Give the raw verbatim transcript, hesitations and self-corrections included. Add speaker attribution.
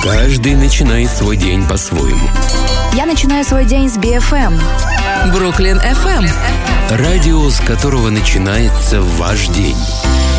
Speaker 1: Каждый начинает свой день по-своему.
Speaker 2: Я начинаю свой день с би эф эм.
Speaker 3: Бруклин эф эм.
Speaker 1: Радио, с которого начинается ваш день.